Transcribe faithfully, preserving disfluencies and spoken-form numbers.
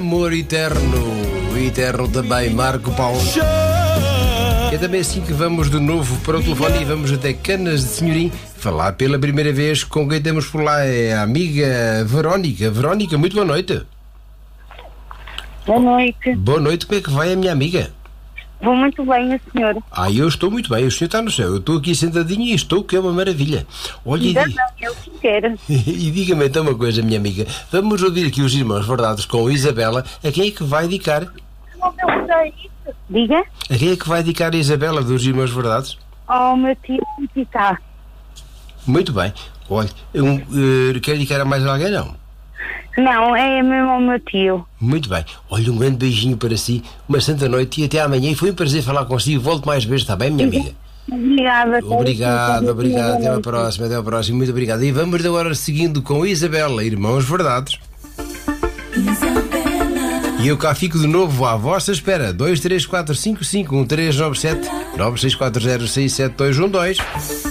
amor eterno, eterno também, Marco Paulo. É também assim que vamos de novo para o telefone e vamos até Canas de Senhorim falar pela primeira vez com quem temos por lá. É a amiga Verónica. Verónica, muito boa noite. Boa noite. Boa noite, como é que vai a minha amiga? Vou muito bem, a senhora. Ah, eu estou muito bem, o senhor está no céu. Eu estou aqui sentadinho e estou, que é uma maravilha. Olha, Ainda e, não, eu que quero. e diga-me então uma coisa, minha amiga. Vamos ouvir aqui os Irmãos Verdades com a Isabela. A quem é que vai dedicar? Diga? A quem é que vai dedicar a Isabela dos Irmãos Verdades? Ao meu tio que está. Muito bem. Olha, um, uh, quer dedicar a mais alguém, não? Não, é mesmo ao meu tio. Muito bem. Olha, um grande beijinho para si, uma santa noite e até amanhã. E foi um prazer falar consigo. Volto mais vezes, está bem, minha amiga? Obrigada. Obrigado, obrigado. Até a próxima, até a próxima. Muito obrigado. E vamos agora seguindo com a Isabela, Irmãos Verdades. E eu cá fico de novo à vossa espera. dois três quatro cinco cinco um três nove sete nove seis quatro zero seis sete dois um dois.